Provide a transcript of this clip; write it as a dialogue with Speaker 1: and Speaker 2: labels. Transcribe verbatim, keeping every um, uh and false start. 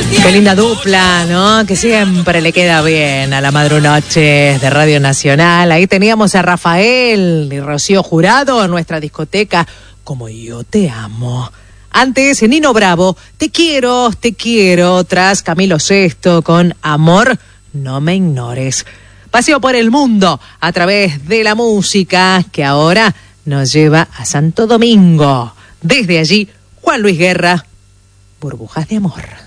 Speaker 1: Qué linda dupla, ¿no? Que siempre le queda bien a la Madrunoches de Radio Nacional. Ahí teníamos a Rafael y Rocío Jurado en nuestra discoteca, Como yo te amo. Antes, Nino Bravo, Te quiero, te quiero, tras Camilo Sesto con Amor, no me ignores. Paseo por el mundo a través de la música que ahora nos lleva a Santo Domingo. Desde allí, Juan Luis Guerra, Burbujas de amor.